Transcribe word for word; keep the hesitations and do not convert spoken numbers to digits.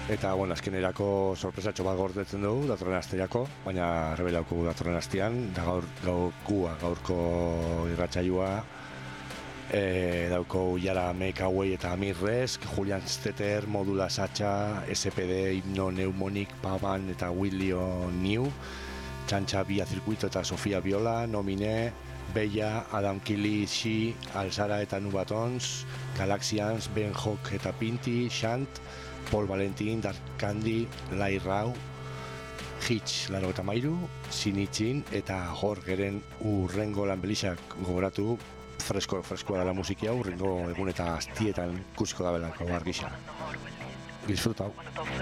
Eta, bueno, azkenerako sorpresatxo bat gordetzen dugu, datorren asteako, baina rebelauko datorren astean, da gaur, gaur gua, gaurko irratsaioa, e, dauko Jara Make Away eta Amir Resk, Julian Stetter, Modula Sacha, S P D, Himno, Neumonic, Pavan eta Willio New, Txantxa Bia Zirkuito eta Sofia Viola, Nomine, Bella, Adam Kili, Shi, Alzara eta Nubatons, Galaxians, Ben Hawk eta Pinti, Shant, Paul Valentin, Dark Candy, Lai Rau, Hitch, Laro eta Mairu, Sinitxin eta Jorgeren urrengo lanbelixak gogoratu, fresko, freskoa dela musiki hau, urrengo egun eta astietan ikusiko da belako argisa. Disfrutau.